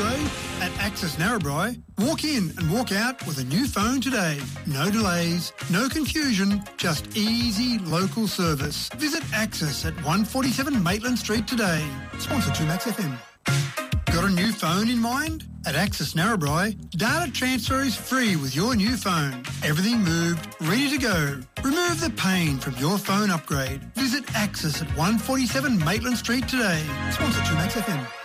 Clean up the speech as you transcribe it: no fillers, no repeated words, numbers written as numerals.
upgrade? At Access Narrabri, walk in and walk out with a new phone today. No delays, no confusion, just easy local service. Visit Access at 147 Maitland Street today. Sponsored to Max FM. Got a new phone in mind? At Access Narrabri, data transfer is free with your new phone. Everything moved, ready to go. Remove the pain from your phone upgrade. Visit Access at 147 Maitland Street today. Sponsored to Max FM.